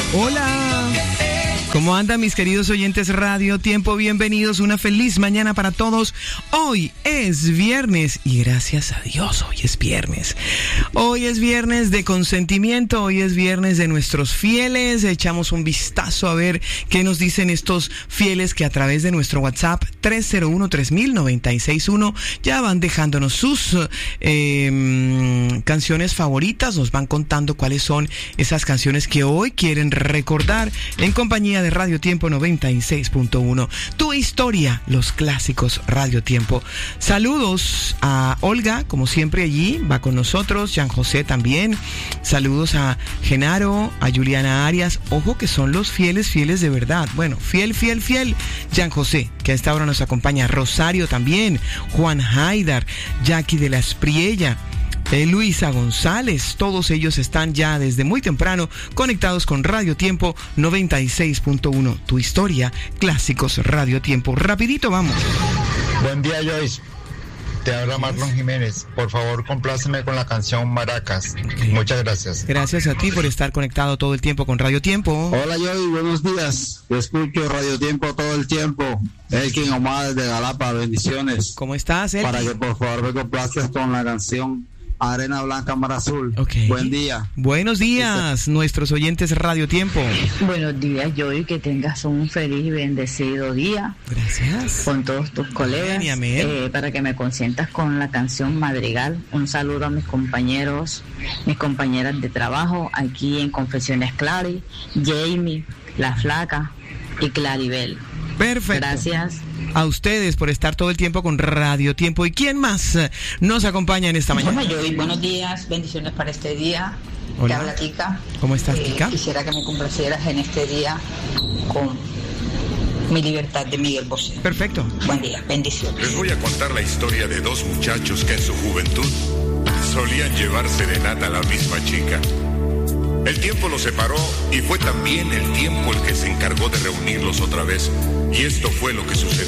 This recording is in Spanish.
Hola, ¿cómo andan mis queridos oyentes Radio Tiempo? Bienvenidos, una feliz mañana para todos. Hoy es viernes y gracias a Dios hoy es viernes. Hoy es viernes de consentimiento, hoy es viernes de nuestros fieles. Echamos un vistazo a ver qué nos dicen estos fieles que a través de nuestro WhatsApp 301-3000-961 ya van dejándonos sus canciones favoritas, nos van contando cuáles son esas canciones que hoy quieren recordar en compañía de Radio Tiempo 96.1. Tu historia, los clásicos Radio Tiempo. Saludos a Olga, como siempre allí, va con nosotros, Jean José también. Saludos a Genaro, a Juliana Arias. Ojo que son los fieles de verdad. Bueno, fiel. Jean José, que a esta hora nos acompaña. Rosario también, Juan Haidar, Jackie de la Espriella, Luisa González, todos ellos están ya desde muy temprano conectados con Radio Tiempo 96.1. Tu historia, clásicos Radio Tiempo. Rapidito, vamos. Buen día, Joyce. Te habla Marlon Jiménez. Por favor, compláceme con la canción Maracas. Okay. Muchas gracias. Gracias a ti por estar conectado todo el tiempo con Radio Tiempo. Hola, Joy, buenos días. Yo escucho Radio Tiempo todo el tiempo. Elkin Omar desde Galapa, bendiciones. ¿Cómo estás, Elkin? Para que por favor me complazcas con la canción Arena Blanca, Mar Azul. Okay. Buen día. Buenos días, nuestros oyentes Radio Tiempo. Buenos días, Joy, que tengas un feliz y bendecido día. Gracias. Con todos tus colegas. Amén. Para que me consientas con la canción Madrigal. Un saludo a mis compañeros, mis compañeras de trabajo aquí en Confesiones Clary, Jamie, La Flaca y Claribel. Perfecto. Gracias. A ustedes por estar todo el tiempo con Radio Tiempo. ¿Y quién más nos acompaña en esta mañana? Joy, buenos días, bendiciones para este día. Hola. Te habla Kika. ¿Cómo estás, Kika? Quisiera que me complacieras en este día con Mi Libertad de Miguel Bosé. Perfecto. Buen día, bendiciones. Les voy a contar la historia de dos muchachos que en su juventud solían llevar serenata a la misma chica. El tiempo los separó y fue también el tiempo el que se encargó de reunirlos otra vez. Y esto fue lo que sucedió.